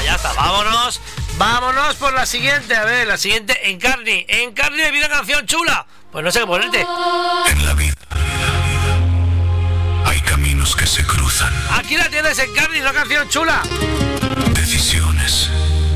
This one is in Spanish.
Vámonos por la siguiente. A ver, la siguiente, Encarni. Encarni, viene una canción chula. Pues no sé qué ponerte. En la vida hay caminos que se cruzan. Aquí la tienes, Encarni, una canción chula. Decisiones